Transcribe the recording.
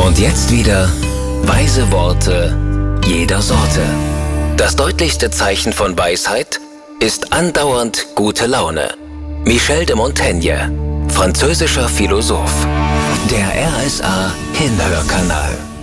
Und jetzt wieder weise Worte jeder Sorte. Das deutlichste Zeichen von Weisheit ist andauernd gute Laune. Michel de Montaigne, französischer Philosoph. Der RSA Hinhörkanal.